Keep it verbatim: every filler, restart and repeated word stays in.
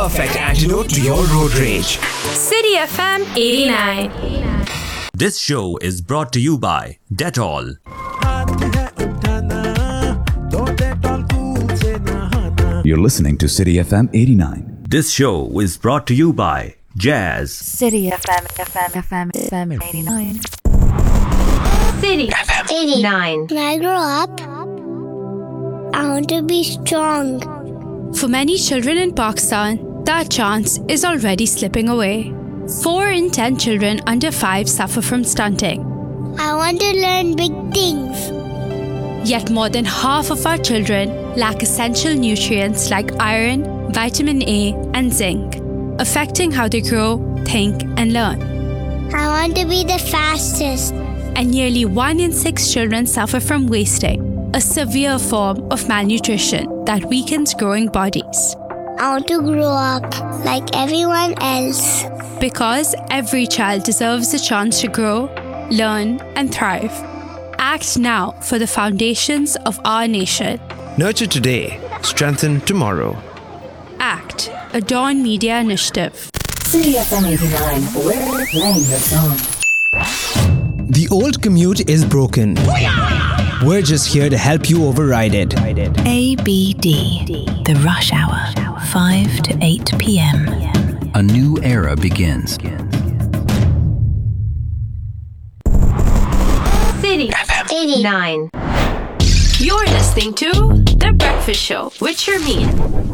perfect antidote to your road rage. City F M eighty-nine. This show is brought to you by Dettol. You're listening to City F M eighty-nine. This show is brought to you by Jazz. City F M, F M, F M, F M eighty-nine. City F M eighty-nine. When I grow up, I want to be strong. For many children in Pakistan, that chance is already slipping away. Four in ten children under five suffer from stunting. I want to learn big things. Yet more than half of our children lack essential nutrients like iron, vitamin A, and zinc, affecting how they grow, think, and learn. I want to be the fastest. And nearly one in six children suffer from wasting, a severe form of malnutrition that weakens growing bodies. I want to grow up like everyone else. Because every child deserves a chance to grow, learn, and thrive. Act now for the foundations of our nation. Nurture today, strengthen tomorrow. ACT, a Dawn Media initiative. City F M eighty-nine, we're playing your song. The old commute is broken. We're just here to help you override it. A B D, the rush hour, five to eight p.m. A new era begins. City F M eighty-nine. You're listening to The Breakfast Show with Sharmeen.